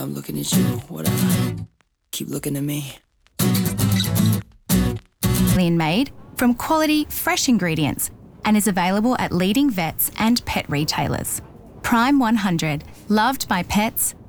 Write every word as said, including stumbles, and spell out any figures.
I'm looking at you, whatever. Keep looking at me. Made from quality, fresh ingredients and is available at leading vets and pet retailers. Prime one hundred, loved by pets,